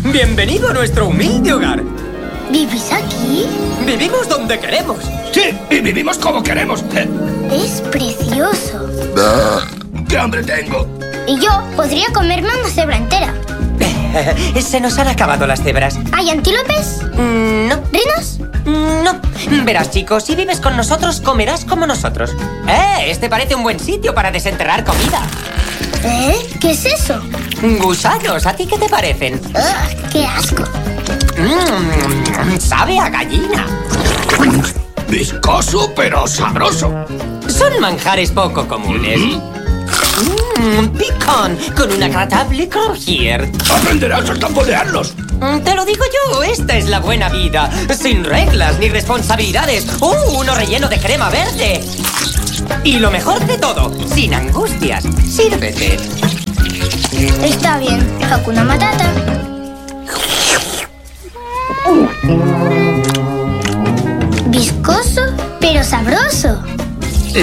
Bienvenido a nuestro humilde hogar. ¿Vivís aquí? Vivimos donde queremos. Sí, y vivimos como queremos. Es precioso. ¡Qué hambre tengo! Y yo podría comerme una cebra entera. Se nos han acabado las cebras. ¿Hay antílopes? No. ¿Rinos? No. Verás, chicos, si vives con nosotros, comerás como nosotros. Este parece un buen sitio para desenterrar comida. ¿Qué es eso? Gusanos, ¿a ti qué te parecen? ¡Ugh, qué asco! Sabe a gallina. Viscoso, pero sabroso. Son manjares poco comunes. Picón, con una agradable croquier. Aprenderás a tambolearlos. Te lo digo yo, esta es la buena vida. Sin reglas ni responsabilidades. Uno relleno de crema verde. Y lo mejor de todo, sin angustias. Sírvete. Está bien. Hakuna Matata.